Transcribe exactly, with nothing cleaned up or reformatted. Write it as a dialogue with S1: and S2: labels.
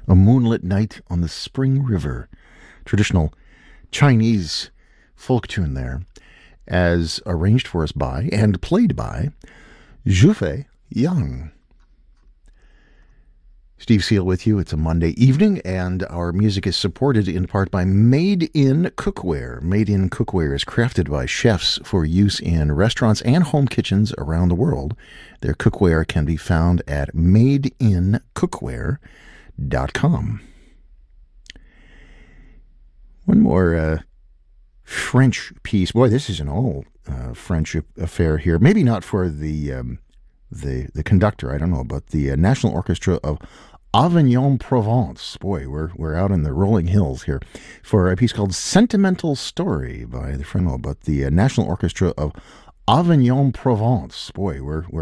S1: A Moonlit Night on the Spring River. Traditional Chinese folk tune there, as arranged for us by and played by Zhufei Yang. Steve Seal with you. It's a Monday evening, and our music is supported in part by Made in Cookware. Made in Cookware is crafted by chefs for use in restaurants and home kitchens around the world. Their cookware can be found at made in cookware dot com. One more uh, French piece. Boy, this is an all uh, French affair here. Maybe not for the um, the the conductor. I don't know, but the uh, National Orchestra of Avignon, Provence. Boy, we're we're out in the rolling hills here for a piece called "Sentimental Story" by the French, but the uh, National Orchestra of Avignon, Provence. Boy, we're we're